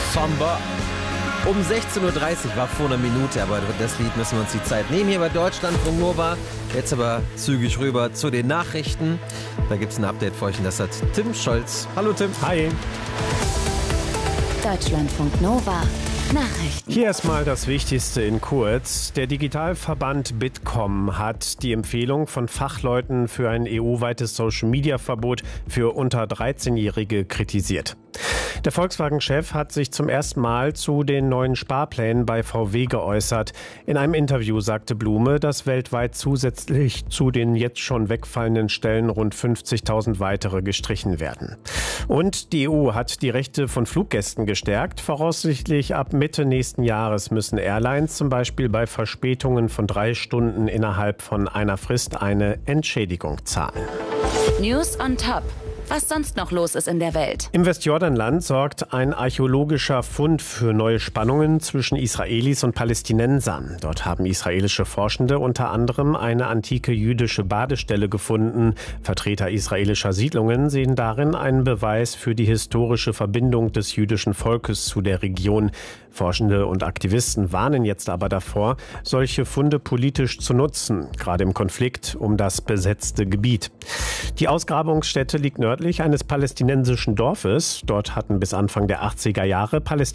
Samba. Um 16.30 Uhr war vor einer Minute, aber das Lied müssen wir uns die Zeit nehmen hier bei Deutschlandfunk Nova. Jetzt aber zügig rüber zu den Nachrichten. Da gibt es ein Update für euch und das hat Tim Scholz. Hallo Tim. Hi. Deutschlandfunk Nova. Nachrichten. Hier erstmal das Wichtigste in kurz. Der Digitalverband Bitkom hat die Empfehlung von Fachleuten für ein EU-weites Social-Media-Verbot für unter 13-Jährige kritisiert. Der Volkswagen-Chef hat sich zum ersten Mal zu den neuen Sparplänen bei VW geäußert. In einem Interview sagte Blume, dass weltweit zusätzlich zu den jetzt schon wegfallenden Stellen rund 50.000 weitere gestrichen werden. Und die EU hat die Rechte von Fluggästen gestärkt. Voraussichtlich ab Mitte nächsten Jahres müssen Airlines zum Beispiel bei Verspätungen von 3 Stunden innerhalb von einer Frist eine Entschädigung zahlen. News on top. Was sonst noch los ist in der Welt. Im Westjordanland sorgt ein archäologischer Fund für neue Spannungen zwischen Israelis und Palästinensern. Dort haben israelische Forschende unter anderem eine antike jüdische Badestelle gefunden. Vertreter israelischer Siedlungen sehen darin einen Beweis für die historische Verbindung des jüdischen Volkes zu der Region. Forschende und Aktivisten warnen jetzt aber davor, solche Funde politisch zu nutzen, gerade im Konflikt um das besetzte Gebiet. Die Ausgrabungsstätte liegt nördlich eines palästinensischen Dorfes. Dort hatten bis Anfang der 80er Jahre